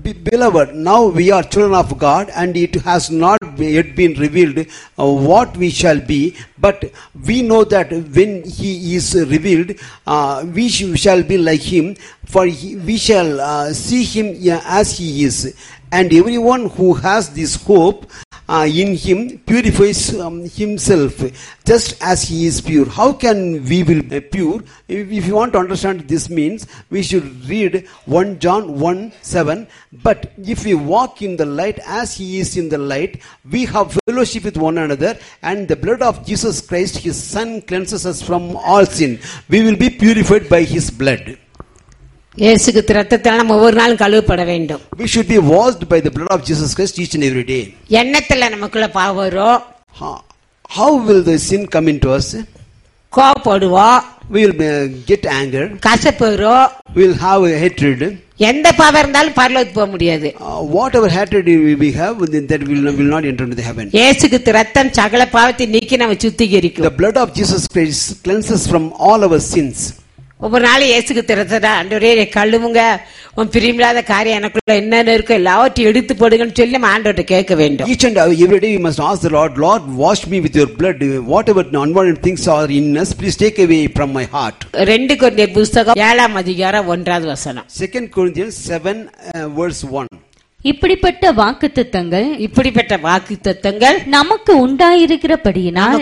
Beloved, now we are children of God, and it has not yet been revealed what we shall be, but we know that when he is revealed, we shall be like him, for we shall see him as he is. And everyone who has this hope in him purifies himself just as he is pure. How can we be pure? If you want to understand this means, we should read 1 John 1:7. But if we walk in the light as he is in the light, we have fellowship with one another, and the blood of Jesus Christ, his son, cleanses us from all sin. We will be purified by his blood. இயேசுக்கு இரத்தத்தால் நம்ம ஒவ்வொரு நாளும் கழுவப்பட வேண்டும். We should be washed by the blood of Jesus Christ each and every day. எண்ணத்துல நமக்குள்ள பாவம் வரும். How will the sin come into us? கோபப்படுவோம். We will get anger. கசப்பு வரும். We will have a hatred. எந்த பாவம் இருந்தாலும் பரலோகத்துக்கு போக முடியாது. Whatever hatred we have, that will not enter into the heaven. இயேசுக்கு இரத்தம் சகல பாவத்தை நீக்கி நம்ம சுத்திகரிக்கும். The blood of Jesus Christ cleanses from all our sins. ஒவ்வொரு நாளும் இயேசுக்கு திறத்தா ஆண்டவரே கழுவுங்க, உன் பிரியமில்லாத காரியம் எனக்குள்ள என்னென்ன இருக்கோ எல்லாவற்றையும் எடுத்து போடுங்கன்னு சொல்லி நம்ம ஆண்டவர்கிட்ட கேட்க வேண்டும். Each and every day we must ask the Lord, Lord, wash me with your blood. Whatever unwanted things are in us, please take away from my heart. 2 கொரிந்தியர் புத்தகம் 7 அதிகாரம் 1 வசனம். 2 Corinthians 7 verse 1. இப்படிப்பட்ட வாக்குத்தத்தங்கள் நமக்கு உண்டாயிருக்கிறபடியினால்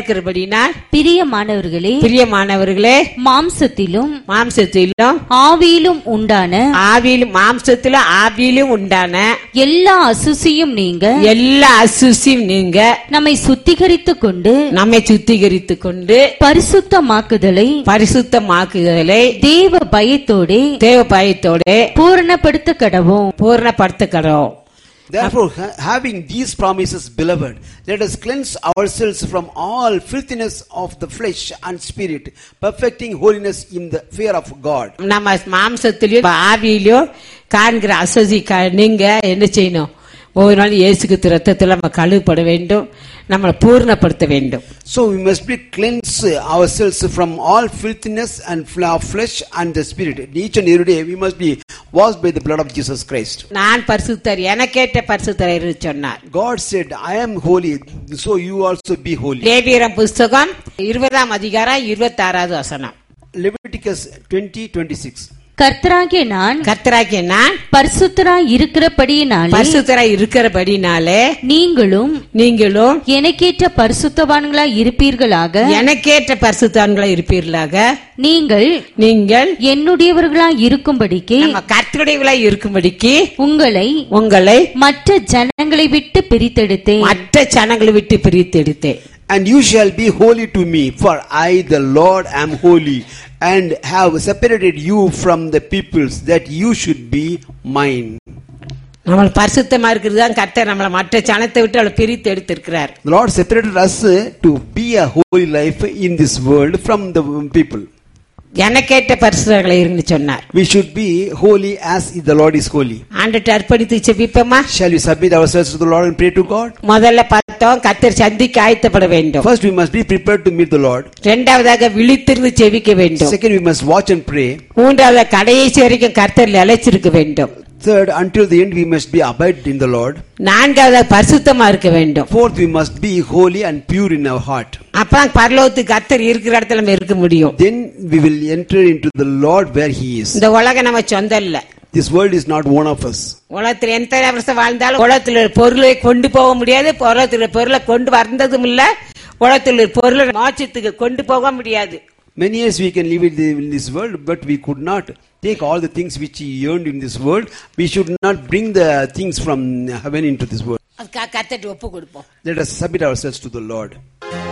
பிரியமானவர்களே மாம்சத்திலும் ஆவியிலும் உண்டான எல்லா அசுசியும் நீங்க நம்மை சுத்திகரித்துக் கொண்டு பரிசுத்தமாக்குதலை தேவ பயத்தோடே பூரணப்படுத்த கடவோம். Therefore, having these promises, beloved, let us cleanse ourselves from all filthiness of the flesh and spirit, perfecting holiness in the fear of God. நம்ம மாம்சத்திலோ ஆவியிலோ காண்கிற அசுசி நீங்க என்ன செய்யணும்? ஒவ்வொரு நாள் இயேசுக்கு இரத்தத்தில் நம்ம கழுவப்பட வேண்டும், நம்மளை பூர்ணப்படுத்த வேண்டும். So we must be cleanse ourselves from all filthiness and flesh and the spirit. Each and every day we must be washed by the blood of Jesus Christ. நான் பரிசுத்தர், எனக்கேற்ற பரிசுத்தர் என்று சொன்னார். God said, I am holy, so you also be holy. லேவியர் புத்தகம் 20 அதிகாரம் 26 வசனம். Leviticus 20:26. கர்த்தராகிய நான் பரிசுத்தராய் இருக்கிறபடியினாலே நீங்களும் எனக்கேற்ற பரிசுத்தவான்களாய் இருப்பீர்களாக. நீங்கள் என்னுடையவர்களாய் இருக்கும்படிக்கு உங்களை மற்ற ஜனங்களை விட்டு பிரித்தெடுத்தேன். And you shall be holy to me, for I the Lord am holy, and have separated you from the peoples, that you should be mine. நம்ம பரிசுத்தமா இருக்கிறது தான் கர்த்தர் நம்மள மற்ற ஜனத்தை விட்டு அவளை பிரித்து எடுத்திருக்கிறார். The Lord separated us to be a holy life in this world from the people. எனக்கேற்ற பரிசுத்தங்களை இருன்னு சொன்னார். We should be holy as the Lord is holy. ஆண்டவரை அர்ப்பணித்து ஜெபிப்போமா? Shall we submit ourselves to the Lord and pray to God? முதல்ல பார்த்தோம் கர்த்தர் சந்திக்க ஆயத்தப்பட வேண்டும். First we must be prepared to meet the Lord. இரண்டாவதாக விழித்திருந்து ஜெபிக்க வேண்டும். Second we must watch and pray. மூன்றாவது கடைசி வரைக்கும் கர்த்தர் நிலைச்சிருக்க வேண்டும். Third, until the end we must be abide in the Lord. நான்காவது பரிசுத்தமா இருக்க வேண்டும். Fourth, we must be holy and pure in our heart. அப்பதான் பரலோகத்துக்கு கர்த்தர் இருக்கிற இடத்துல நம்ம இருக்க முடியும். Then we will enter into the Lord where he is. இந்த உலகம் நம்ம சொந்தம் இல்ல. This world is not one of us. உலகத்துல எந்த வருஷம் வாழ்ந்தாலும் உலகத்துல பொருளை கொண்டு போக முடியாது, உலகத்துல பொருளை கொண்டு வந்ததும் இல்ல, உலகத்துல பொருளை மோட்சத்துக்கு கொண்டு போக முடியாது. Many years we can live in this world, but we could not take all the things which he earned in this world. We should not bring the things from heaven into this world. அதுக்காக கர்த்தருக்கு ஒப்பு கொடுப்போம். Let us submit ourselves to the Lord.